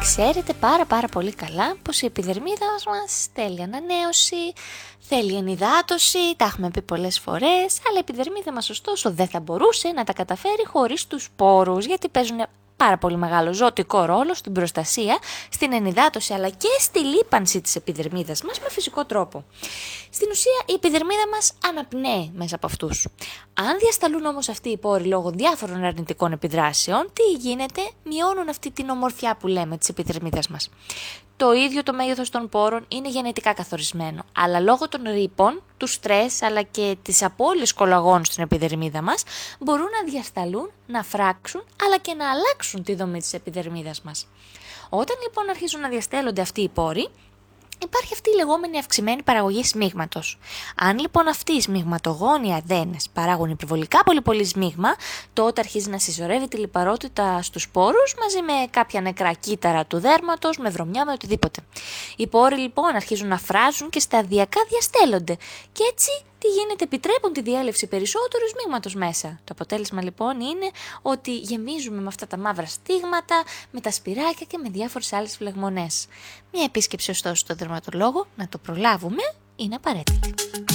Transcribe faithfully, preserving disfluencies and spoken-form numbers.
Ξέρετε πάρα πάρα πολύ καλά πως η επιδερμίδα μας θέλει ανανέωση, θέλει ενυδάτωση, τα έχουμε πει πολλές φορές, αλλά η επιδερμίδα μας ωστόσο δεν θα μπορούσε να τα καταφέρει χωρίς τους σπόρους, γιατί παίζουν πάρα πολύ μεγάλο ζωτικό ρόλο στην προστασία, στην ενυδάτωση αλλά και στη λίπανση της επιδερμίδας μας με φυσικό τρόπο. Στην ουσία η επιδερμίδα μας αναπνέει μέσα από αυτούς. Αν διασταλούν όμως αυτοί οι πόροι λόγω διάφορων αρνητικών επιδράσεων, τι γίνεται? Μειώνουν αυτή την ομορφιά που λέμε της επιδερμίδας μας. Το ίδιο το μέγεθος των πόρων είναι γενετικά καθορισμένο, αλλά λόγω των ρήπων, του στρες αλλά και της απώλειας κολαγόνου στην επιδερμίδα μας μπορούν να διασταλούν, να φράξουν αλλά και να αλλάξουν τη δομή της επιδερμίδας μας. Όταν λοιπόν αρχίζουν να διαστέλλονται αυτοί οι πόροι, υπάρχει αυτή η λεγόμενη αυξημένη παραγωγή σμίγματος. Αν λοιπόν αυτοί οι σμιγματογόνοι αδένες παράγουν υπερβολικά πολύ πολύ σμίγμα, τότε αρχίζει να συσσωρεύει τη λιπαρότητα στους σπόρους μαζί με κάποια νεκρά κύτταρα του δέρματος, με βρωμιά, με οτιδήποτε. Οι πόροι λοιπόν αρχίζουν να φράζουν και σταδιακά διαστέλλονται και έτσι τι γίνεται? Επιτρέπουν τη διέλευση περισσότερου σμίγματος μέσα. Το αποτέλεσμα λοιπόν είναι ότι γεμίζουμε με αυτά τα μαύρα στίγματα, με τα σπυράκια και με διάφορες άλλες φλεγμονές. Μια επίσκεψη ωστόσο στον δερματολόγο, να το προλάβουμε, είναι απαραίτητη.